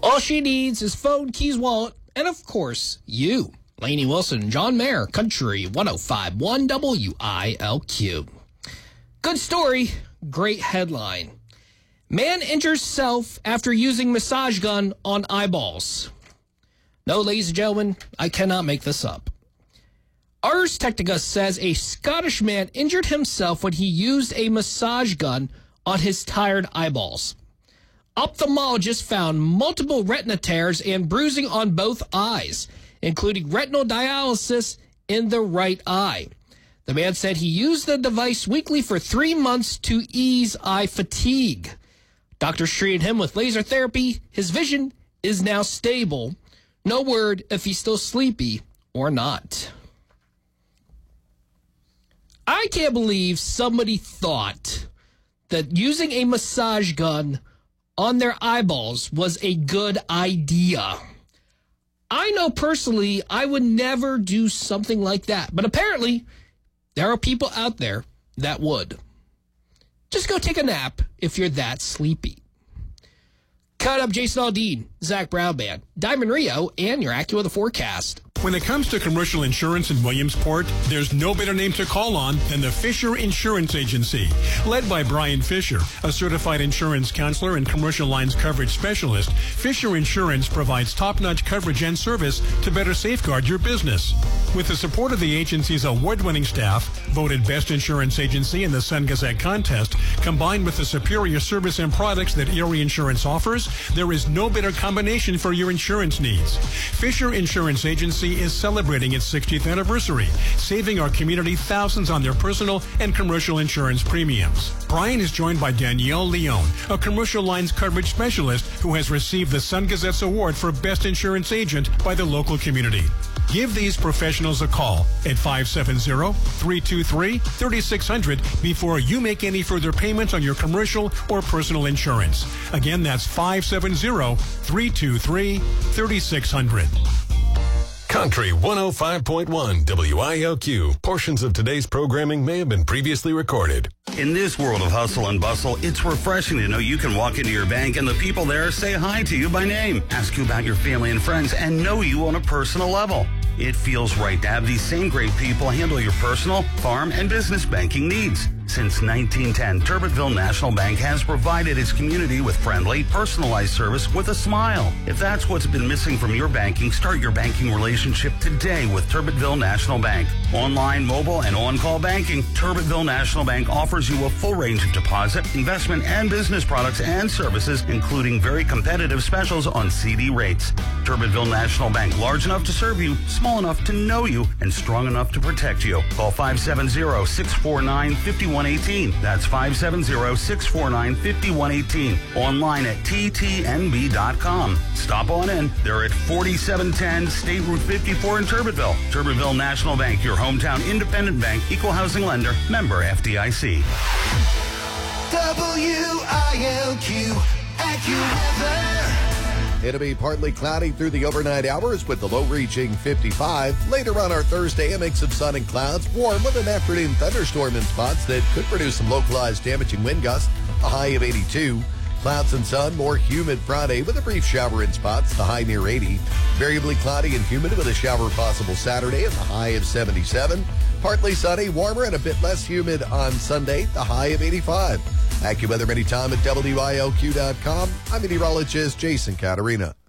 All she needs is phone, keys, wallet, and of course, you. Lainey Wilson and John Mayer, Country 105.1 WILQ. Good story, great headline. Man injures self after using massage gun on eyeballs. No, ladies and gentlemen, I cannot make this up. Ars Technica says a Scottish man injured himself when he used a massage gun on his tired eyeballs. Ophthalmologists found multiple retina tears and bruising on both eyes, including retinal dialysis in the right eye. The man said he used the device weekly for 3 months to ease eye fatigue. Doctors treated him with laser therapy. His vision is now stable. No word if he's still sleepy or not. I can't believe somebody thought that using a massage gun on their eyeballs was a good idea. I know personally I would never do something like that, but apparently there are people out there that would. Just go take a nap if you're that sleepy. Cut up Jason Aldean, Zach Brown Band, Diamond Rio, and your AccuWeather the forecast. When it comes to commercial insurance in Williamsport, there's no better name to call on than the Fisher Insurance Agency. Led by Brian Fisher, a certified insurance counselor and commercial lines coverage specialist, Fisher Insurance provides top-notch coverage and service to better safeguard your business. With the support of the agency's award-winning staff, voted Best Insurance Agency in the Sun Gazette contest, combined with the superior service and products that Erie Insurance offers, there is no better combination for your insurance needs. Fisher Insurance Agency is celebrating its 60th anniversary, saving our community thousands on their personal and commercial insurance premiums. Brian is joined by Danielle Leone, a commercial lines coverage specialist who has received the Sun Gazette's award for Best Insurance Agent by the local community. Give these professionals a call at 570-323-3600 before you make any further payments on your commercial or personal insurance. Again, that's 570-323-3600. Country 105.1 WILQ. Portions of today's programming may have been previously recorded. In this world of hustle and bustle, it's refreshing to know you can walk into your bank and the people there say hi to you by name, ask you about your family and friends, and know you on a personal level. It feels right to have these same great people handle your personal, farm, and business banking needs. Since 1910, Turbitville National Bank has provided its community with friendly, personalized service with a smile. If that's what's been missing from your banking, start your banking relationship today with Turbitville National Bank. Online, mobile, and on-call banking, Turbitville National Bank offers you a full range of deposit, investment, and business products and services, including very competitive specials on CD rates. Turbitville National Bank, large enough to serve you, small enough to know you, and strong enough to protect you. Call 570-649-5118. That's 570-649-5118. Online at ttnb.com. Stop on in. They're at 4710 State Route 54 in Turbitville. Turbitville National Bank, your hometown independent bank, equal housing lender, member FDIC. WILQ AccuWeather. It'll be partly cloudy through the overnight hours with the low reaching 55. Later on our Thursday, a mix of sun and clouds, warm with an afternoon thunderstorm in spots that could produce some localized damaging wind gusts, a high of 82. Clouds and sun, more humid Friday with a brief shower in spots, the high near 80. Variably cloudy and humid with a shower possible Saturday and the high of 77. Partly sunny, warmer and a bit less humid on Sunday, the high of 85. AccuWeather anytime at WILQ.com. I'm meteorologist Jason Caterina.